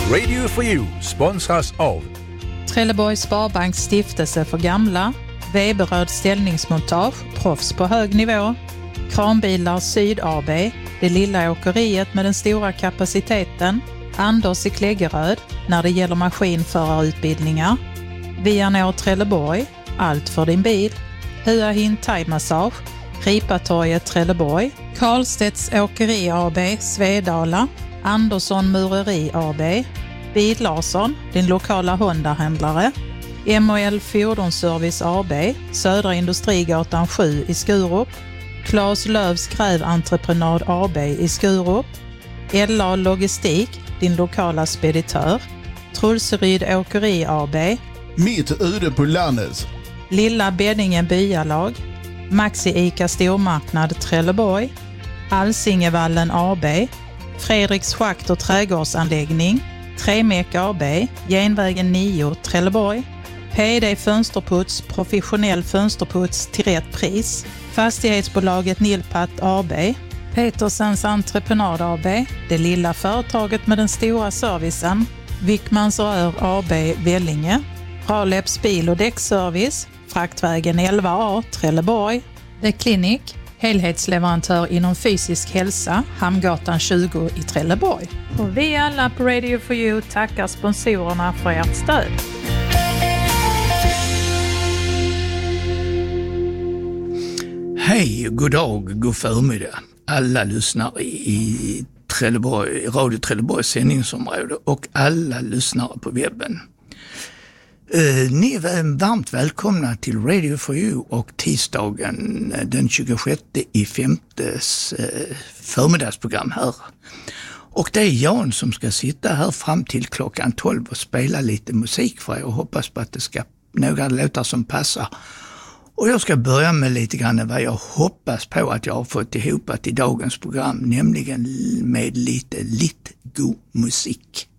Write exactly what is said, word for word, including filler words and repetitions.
Radio for You sponsras av Trelleborgs Sparbanks stiftelse för gamla, Weberöd ställningsmontage, proffs på hög nivå, Kranbilar Syd A B, det lilla åkeriet med den stora kapaciteten, Anders i Kläggeröd när det gäller maskinförarutbildningar, Vianor Trelleborg, allt för din bil, Hua Hin Thai Massage, Ripatorget Trelleborg, Karlstedts Åkeri A B, Svedala, Andersson Mureri A B, Bil Larsson, din lokala Honda-händlare, M och L Fordonsservice A B, Södra Industrigatan sju i Skurup, Claes Lövs Gräventreprenad A B i Skurup, L A Logistik, din lokala speditör, Trulseryd Åkeri A B, Mitt ute på landet, Lilla Beddinge Byalag, Maxi Ica Stormarknad Trelleborg, Alsingevallen A B, Fredriks Schakt och trädgårdsanläggning, Tremek A B, Genvägen nio Trelleborg, P D Fönsterputs, professionell fönsterputs till rätt pris, Fastighetsbolaget Nilpat A B, Petersens Entreprenad A B, det lilla företaget med den stora servicen, Wickmans Rör A B Vellinge, Raleps bil- och däckservice, Fraktvägen elva A Trelleborg, The Clinic, helhetsleverantör inom fysisk hälsa, Hamngatan tjugo i Trelleborg. Och vi alla på Radio for You tackar sponsorerna för ert stöd. Hej, god dag, god förmiddag. Alla lyssnare i Trelleborg, Radio Trelleborgs sändningsområde och alla lyssnare på webben. Uh, ni är varmt välkomna till Radio for You och tisdagen den tjugosjätte i femtes uh, förmiddagsprogram här. Och det är Jan som ska sitta här fram till klockan tolv och spela lite musik för er och hoppas på att det ska några låtar som passar. Och jag ska börja med lite grann vad jag hoppas på att jag har fått ihop till dagens program, nämligen med lite lite god musik.